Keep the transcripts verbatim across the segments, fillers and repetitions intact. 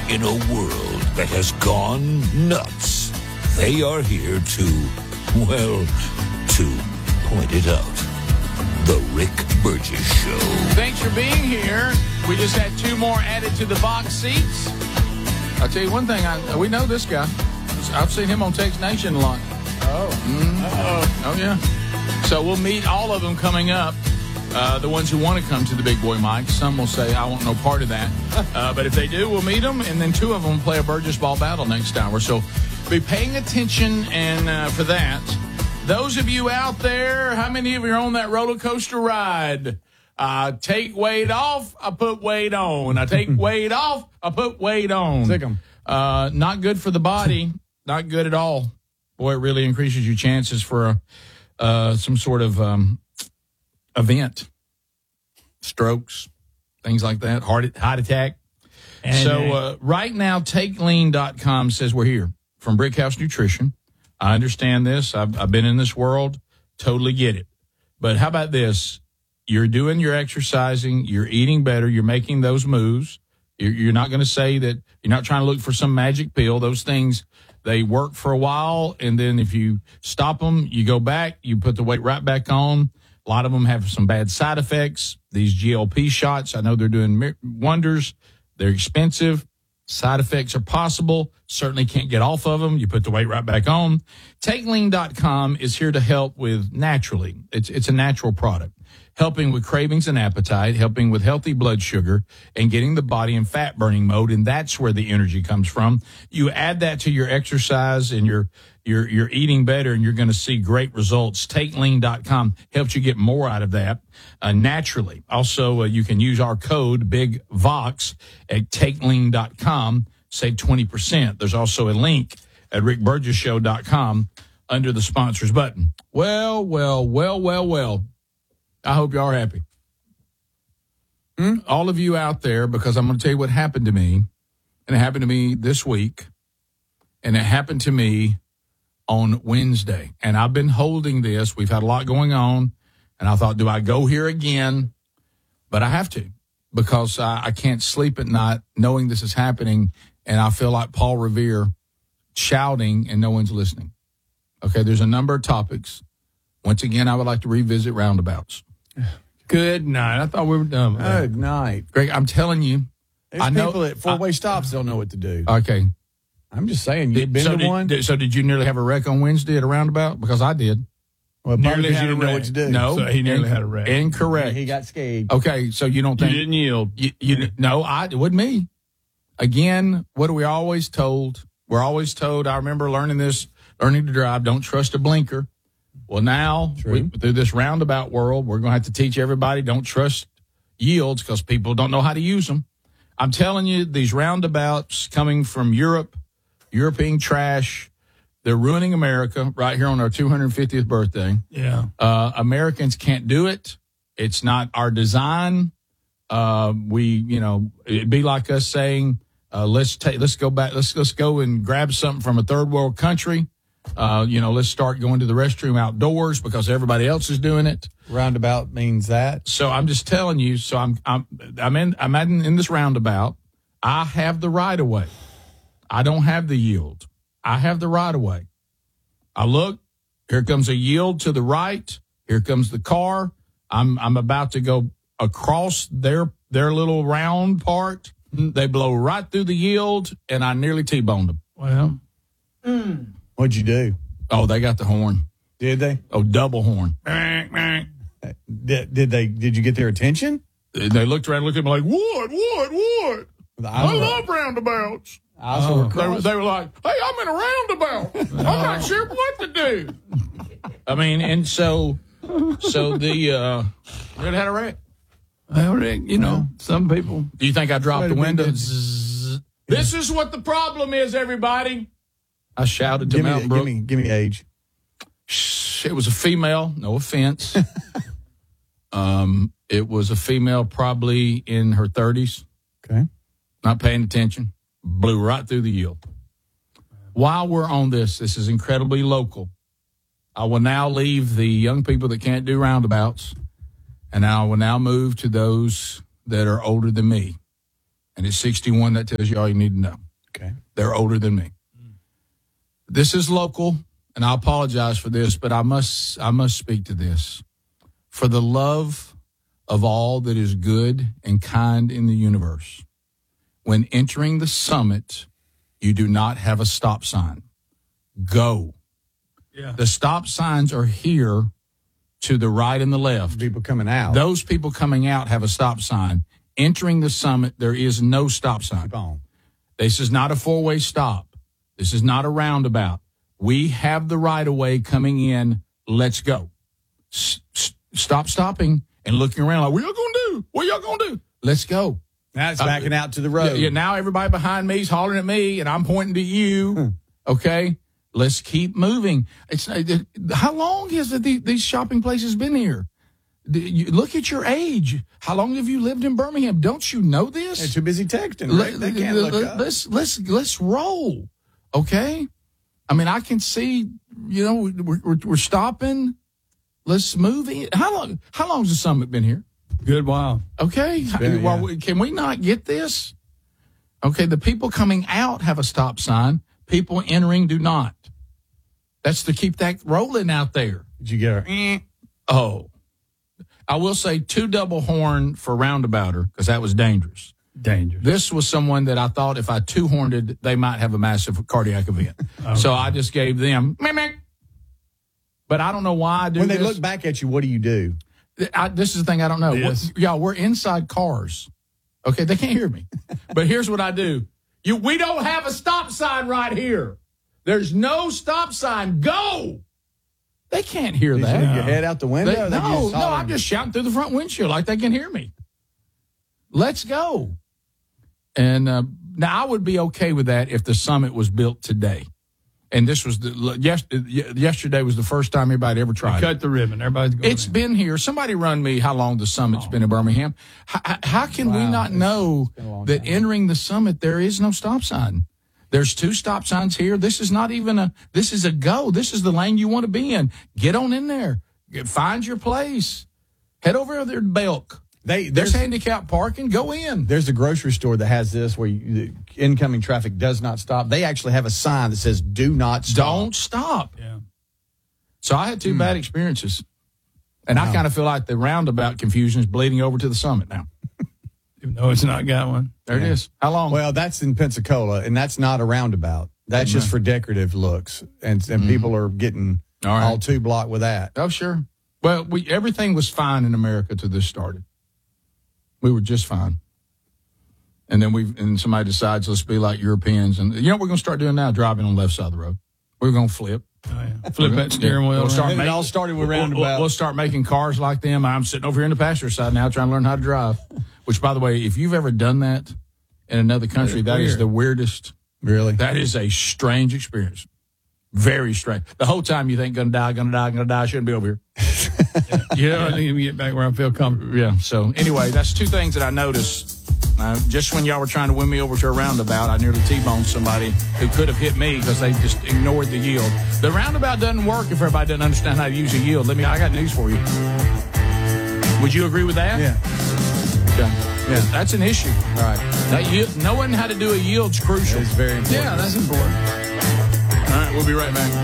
In a world that has gone nuts, they are here to, well, to point it out. The Rick Burgess Show. Thanks for being here. We just had two more added to the box seats. I'll tell you one thing. I, we know this guy. I've seen him on Text Nation a lot. Oh. Mm-hmm. Uh-oh. Oh, yeah. So we'll meet all of them coming up. Uh, the ones who want to come to the Big Boy Mic. Some will say, I want no part of that. Uh, but if they do, we'll meet them. And then two of them will play a Burgess Ball battle next hour. So be paying attention and uh, for that. Those of you out there, how many of you are on that roller coaster ride? I take weight off, I put weight on. I take weight off, I put weight on. Sick 'em. Uh, not good for the body. Not good at all. Boy, it really increases your chances for uh, some sort of um, event. Strokes, things like that, heart, heart attack. And so uh, right now, take lean dot com says we're here from Brickhouse Nutrition. I understand this. I've, I've been in this world. Totally get it. But how about this? You're doing your exercising. You're eating better. You're making those moves. You're, you're not going to say that you're not trying to look for some magic pill. Those things, they work for a while. And then if you stop them, you go back, you put the weight right back on. A lot of them have some bad side effects. These G L P shots, I know they're doing wonders. They're expensive. Side effects are possible. Certainly can't get off of them. You put the weight right back on. take lean dot com is here to help with naturally. It's, it's a natural product. Helping with cravings and appetite, helping with healthy blood sugar, and getting the body in fat-burning mode, and that's where the energy comes from. You add that to your exercise and your you're, you're eating better, and you're going to see great results. take lean dot com helps you get more out of that uh, naturally. Also, uh, you can use our code BIGVOX at take lean dot com, save twenty percent. There's also a link at rick burgess show dot com under the sponsors button. Well, well, well, well, well. I hope y'all are happy. Hmm? All of you out there, because I'm going to tell you what happened to me, and it happened to me this week, and it happened to me on Wednesday. And I've been holding this. We've had a lot going on, and I thought, do I go here again? But I have to, because I, I can't sleep at night knowing this is happening, and I feel like Paul Revere shouting and no one's listening. Okay, there's a number of topics. Once again, I would like to revisit roundabouts. Good night. I thought we were done with that. Good night. Greg, I'm telling you. There's I know, people at four-way stops don't know what to do. Okay. I'm just saying, you've been so to did, one? Did, so did you nearly have a wreck on Wednesday at a roundabout? Because I did. Well, nearly because had you didn't a know wreck. what to do. No. So he nearly in, had a wreck. Incorrect. He got scared. Okay, so you don't think. You didn't yield. You, you, no, I, it wasn't me. Again, what are we always told? We're always told, I remember learning this, learning to drive, don't trust a blinker. Well, now, we, through this roundabout world, we're going to have to teach everybody don't trust yields because people don't know how to use them. I'm telling you, these roundabouts coming from Europe, European trash, they're ruining America right here on our two hundred fiftieth birthday. Yeah. Uh, Americans can't do it. It's not our design. Uh, we, you know, it'd be like us saying, uh, let's take, let's go back, let's, let's go and grab something from a third world country. Uh, you know, let's start going to the restroom outdoors because everybody else is doing it. Roundabout means that. So I'm just telling you. So I'm I'm I'm in I'm in, in this roundabout. I have the right of way. I don't have the yield. I have the right of way. I look. Here comes a yield to the right. Here comes the car. I'm I'm about to go across their their little round part. They blow right through the yield, and I nearly T-boned them. Well. Mm. What'd you do? Oh, they got the horn. Did they? Oh, double horn. Did, did they? Did you get their attention? They looked around, looked at me like, what, what, what? I love roundabouts. Oh. They, were, they were like, hey, I'm in a roundabout. I'm not sure what to do. I mean, and so, so the, uh, it had a wreck. Well, Rick, you know, some people. Do you think I dropped the window? Zzz. This is what the problem is, everybody. I shouted to give Mountain me, Brook. Give me, give me age. It was a female, no offense. um, it was a female probably in her thirties. Okay. Not paying attention. Blew right through the yield. While we're on this, this is incredibly local. I will now leave the young people that can't do roundabouts, and I will now move to those that are older than me. And at sixty-one, that tells you all you need to know. Okay. They're older than me. This is local, and I apologize for this, but I must I must speak to this. For the love of all that is good and kind in the universe, when entering the summit, you do not have a stop sign. Go. Yeah. The stop signs are here to the right and the left. People coming out. Those people coming out have a stop sign. Entering the summit, there is no stop sign. Keep on. This is not a four-way stop. This is not a roundabout. We have the right-of-way coming in. Let's go. S- s- stop stopping and looking around like, what y'all going to do? What y'all going to do? Let's go. Now it's backing uh, out to the road. Yeah, yeah, now everybody behind me is hollering at me, and I'm pointing to you. Hmm. Okay? Let's keep moving. It's how long has the, these shopping places been here? You, look at your age. How long have you lived in Birmingham? Don't you know this? They're too busy texting. Right? They can't look up. Let's let's let's roll. Okay? I mean, I can see. You know, we're we're, we're stopping. Let's move in. How long? How long has the summit been here? Good while. Okay. Been, well, yeah. Can we not get this? Okay. The people coming out have a stop sign. People entering do not. That's to keep that rolling out there. Did you get her? Eh. Oh. I will say two double horn for roundabouter because that was dangerous. Dangerous. This was someone that I thought if I two horned it, they might have a massive cardiac event. Okay. So I just gave them, meh, meh. But I don't know why I do When they this. look back at you, what do you do? I, this is the thing I don't know. Yes. What, y'all, we're inside cars. Okay, they can't hear me. But here's what I do. You, we don't have a stop sign right here. There's no stop sign. Go. They can't hear Did that. you your head out the window? They, Or they no, just no, hollering? I'm just shouting through the front windshield like they can hear me. Let's go. And uh, now I would be okay with that if the summit was built today. And this was the yes, yesterday was the first time everybody ever tried. Cut it. the ribbon. Everybody's going. It's in. been here. Somebody run me how long the summit's Oh. been in Birmingham. How, how can we Wow. not It's know been a long that time. entering the summit there is no stop sign? There's two stop signs here. This is not even a. This is a go. This is the lane you want to be in. Get on in there. Get, find your place. Head over there to Belk. They, There's there's, handicap parking. Go in. there's a grocery store that has this where you, the incoming traffic does not stop. They actually have a sign that says "Do not stop." Don't stop. Yeah. So I had two bad experiences. And I Wow. kind of feel like the roundabout confusion is bleeding over to the summit now. Even though it's not got one. There Yeah. it is. How long? Well, that's in Pensacola, and that's not a roundabout. That's just for decorative looks, and and people are getting All right. all two blocked with that. Oh, sure. Well, we everything was fine in America till this started. We were just fine. And then we and somebody decides let's be like Europeans. And you know what we're going to start doing now? Driving on the left side of the road. We're going to flip. Oh, yeah. Flip that steering Yeah. wheel. We'll start around. It making- all started with We'll, roundabout. we'll, we'll start making cars like them. I'm sitting over here in the passenger side now trying to learn how to drive. Which, by the way, if you've ever done that in another country, that is weird. the weirdest. Really? That is a strange experience. Very strange. The whole time you think, gonna die, gonna die, gonna die, I shouldn't be over here. You know, I need to get back where I feel comfortable. Yeah. So anyway, that's two things that I noticed. Uh, just when y'all were trying to win me over to a roundabout, I nearly T-boned somebody who could have hit me because they just ignored the yield. The roundabout doesn't work if everybody doesn't understand how to use a yield. Let me. I got news for you. Would you agree with that? Yeah. Okay. Yeah. That's an issue. All right. That yield, knowing how to do a yield's crucial. It's very important. Yeah, that's important. All right, we'll be right back.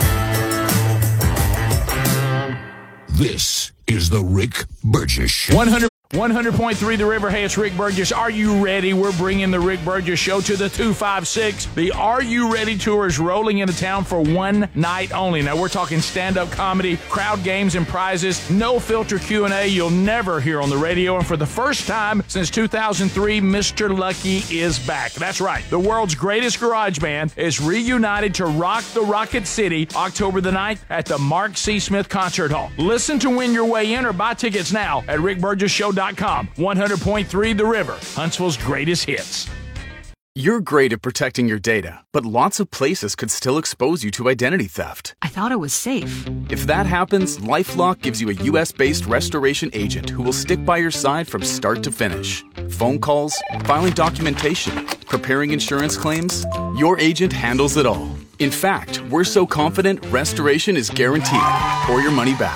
This is the Rick Burgess Show. one hundred one hundred point three The River. Hey, it's Rick Burgess. Are you ready? We're bringing the Rick Burgess Show to the two five six. The Are You Ready Tour is rolling into town for one night only. Now, we're talking stand-up comedy, crowd games, and prizes. No filter Q and A you'll never hear on the radio. And for the first time since two thousand three, Mister Lucky is back. That's right. The world's greatest garage band is reunited to rock the Rocket City October the ninth at the Mark C. Smith Concert Hall. Listen to win your way in or buy tickets now at rick burgess show dot com. one hundred point three The River, Huntsville's greatest hits. You're great at protecting your data, but lots of places could still expose you to identity theft. I thought it was safe. If that happens, LifeLock gives you a U S-based restoration agent who will stick by your side from start to finish. Phone calls, filing documentation, preparing insurance claims, your agent handles it all. In fact, we're so confident restoration is guaranteed or your money back.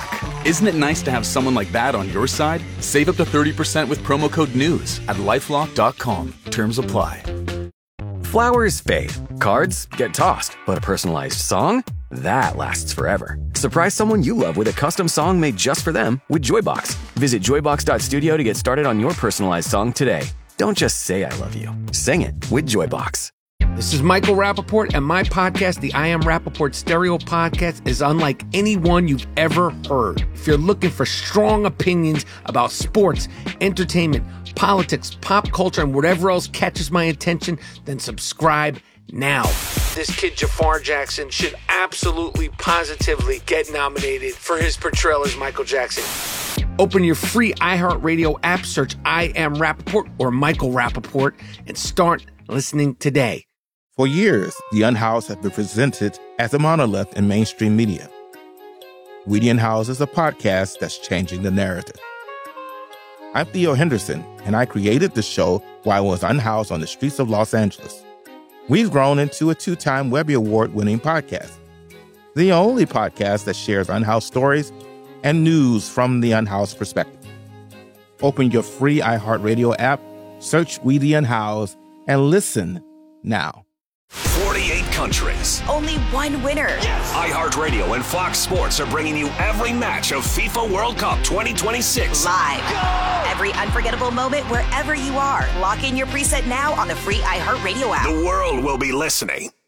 Isn't it nice to have someone like that on your side? Save up to thirty percent with promo code NEWS at lifelock dot com. Terms apply. Flowers fade. Cards get tossed. But a personalized song? That lasts forever. Surprise someone you love with a custom song made just for them with Joybox. Visit joybox dot studio to get started on your personalized song today. Don't just say I love you. Sing it with Joybox. This is Michael Rappaport, and my podcast, the I Am Rappaport Stereo Podcast, is unlike any one you've ever heard. If you're looking for strong opinions about sports, entertainment, politics, pop culture, and whatever else catches my attention, then subscribe now. This kid Jafar Jackson should absolutely, positively get nominated for his portrayal as Michael Jackson. Open your free iHeartRadio app, search I Am Rappaport or Michael Rappaport, and start listening today. For years, The Unhoused have been presented as a monolith in mainstream media. We The Unhoused is a podcast that's changing the narrative. I'm Theo Henderson, and I created the show while I was unhoused on the streets of Los Angeles. We've grown into a two-time Webby Award-winning podcast, the only podcast that shares unhoused stories and news from the unhoused perspective. Open your free iHeartRadio app, search We The Unhoused, and listen now. forty-eight countries. Only one winner. Yes. iHeartRadio and Fox Sports are bringing you every match of FIFA World Cup twenty twenty-six. Live. Go! Every unforgettable moment wherever you are. Lock in your preset now on the free iHeartRadio app. The world will be listening.